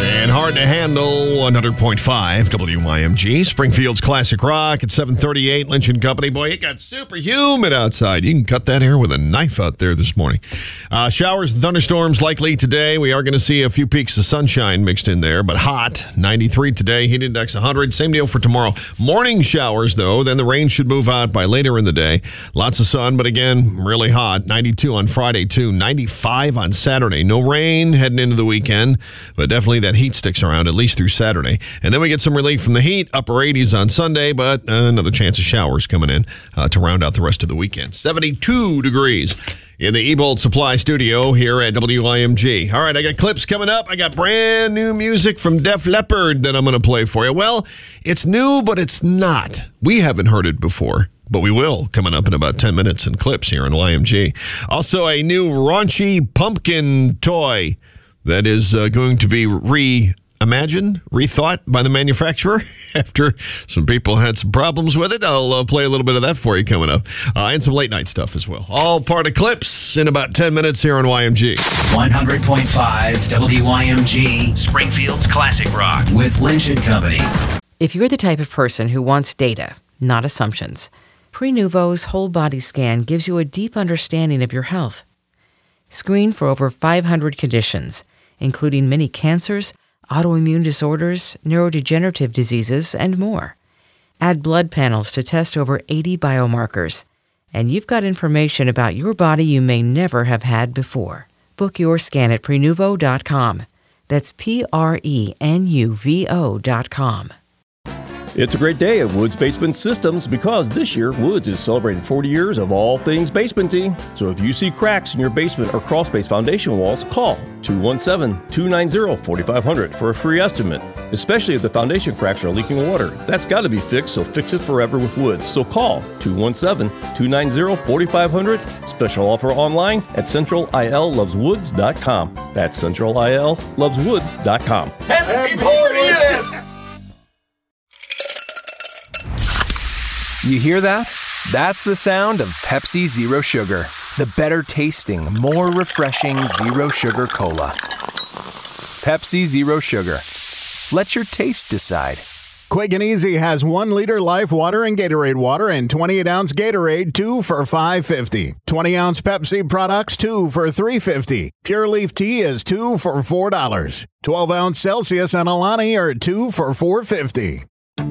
And hard to handle, 100.5 WYMG. Springfield's Classic Rock at 7:38. Lynch & Company. Boy, it got super humid outside. You can cut that hair with a knife out there this morning. Showers and thunderstorms likely today. We are going to see a few peaks of sunshine mixed in there, but hot. 93 today, heat index 100. Same deal for tomorrow. Morning showers, though. Then the rain should move out by later in the day. Lots of sun, but again, really hot. 92 on Friday, too. 95 on Saturday. No rain heading into the weekend, but definitely that heat sticks around at least through Saturday. And then we get some relief from the heat, upper 80s on Sunday, but another chance of showers coming in to round out the rest of the weekend. 72 degrees in the Ebold Supply Studio here at WIMG. All right, I got clips coming up. I got brand new music from Def Leppard that I'm going to play for you. Well, it's new, but it's not. We haven't heard it before, but we will coming up in about 10 minutes in clips here on YMG. Also, a new raunchy pumpkin toy that is going to be reimagined, rethought by the manufacturer after some people had some problems with it. I'll play a little bit of that for you coming up. And some late night stuff as well. All part of clips in about 10 minutes here on YMG. 100.5 WYMG, Springfield's Classic Rock with Lynch & Company. If you're the type of person who wants data, not assumptions, Prenuvo's whole body scan gives you a deep understanding of your health. Screen for over 500 conditions, including many cancers, autoimmune disorders, neurodegenerative diseases, and more. Add blood panels to test over 80 biomarkers, and you've got information about your body you may never have had before. Book your scan at Prenuvo.com. That's Prenuvo.com. It's a great day at Woods Basement Systems because this year Woods is celebrating 40 years of all things basementy. So if you see cracks in your basement or crawl space foundation walls, call 217-290-4500 for a free estimate. Especially if the foundation cracks are leaking water. That's got to be fixed, so fix it forever with Woods. So call 217-290-4500. Special offer online at CentralILLovesWoods.com. That's CentralILLovesWoods.com. Happy 40th! You hear that? That's the sound of Pepsi Zero Sugar. The better tasting, more refreshing Zero Sugar Cola. Pepsi Zero Sugar. Let your taste decide. Quick and Easy has 1 liter Life Water and Gatorade Water and 28-ounce Gatorade, 2 for $5.50. 20-ounce Pepsi products, 2 for $3.50. Pure Leaf Tea is 2 for $4. 12-ounce Celsius and Alani are 2 for $4.50.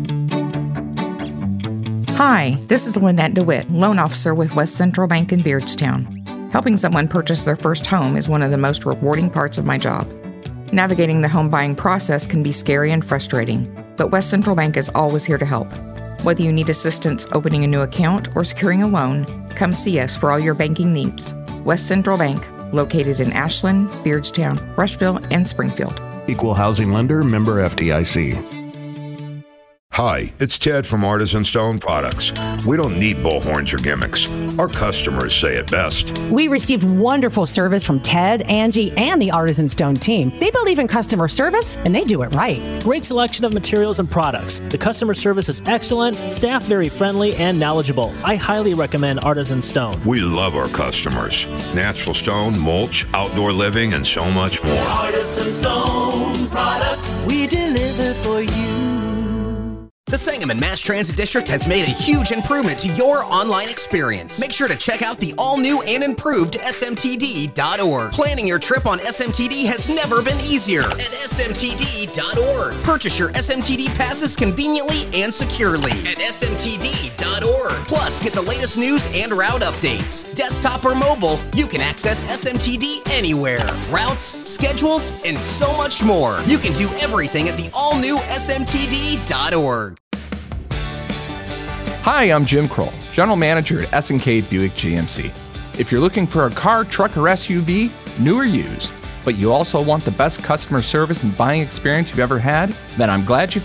Hi, this is Lynette DeWitt, loan officer with West Central Bank in Beardstown. Helping someone purchase their first home is one of the most rewarding parts of my job. Navigating the home buying process can be scary and frustrating, but West Central Bank is always here to help. Whether you need assistance opening a new account or securing a loan, come see us for all your banking needs. West Central Bank, located in Ashland, Beardstown, Rushville, and Springfield. Equal housing lender, member FDIC. Hi, it's Ted from Artisan Stone Products. We don't need bullhorns or gimmicks. Our customers say it best. We received wonderful service from Ted, Angie, and the Artisan Stone team. They believe in customer service, and they do it right. Great selection of materials and products. The customer service is excellent, staff very friendly and knowledgeable. I highly recommend Artisan Stone. We love our customers. Natural stone, mulch, outdoor living, and so much more. Artisan Stone Products. We deliver for you. The Sangamon Mass Transit District has made a huge improvement to your online experience. Make sure to check out the all-new and improved smtd.org. Planning your trip on SMTD has never been easier at smtd.org. Purchase your SMTD passes conveniently and securely at smtd.org. Plus, get the latest news and route updates. Desktop or mobile, you can access SMTD anywhere. Routes, schedules, and so much more. You can do everything at the all-new smtd.org. Hi, I'm Jim Kroll, General Manager at S&K Buick GMC. If you're looking for a car, truck, or SUV, new or used, but you also want the best customer service and buying experience you've ever had, then I'm glad you